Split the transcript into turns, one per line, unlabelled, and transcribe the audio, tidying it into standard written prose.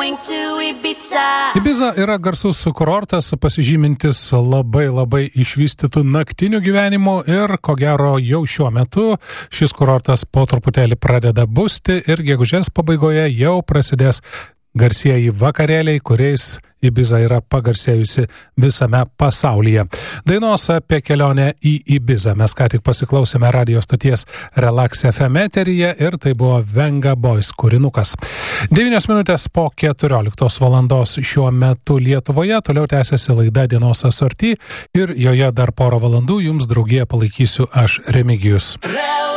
Ibiza yra garsus kurortas, pasižymintis labai išvystytų naktinių gyvenimų ir, ko gero, jau šiuo metu šis kurortas po truputėlį pradeda busti ir gegužės pabaigoje jau prasidės garsieji vakarėliai, kuriais Ibiza yra pagarsėjusi visame pasaulyje. Dainos apie kelionę į Ibizą mes ką tik pasiklausėme radio stoties Relax FM eteryje ir tai buvo Venga Boys kūrinukas. 9 minutės po 14 valandos šiuo metu Lietuvoje, toliau tęsiasi laida Dienos asorti ir joje dar porą valandų jums draugiją palaikysiu aš, Remigijus.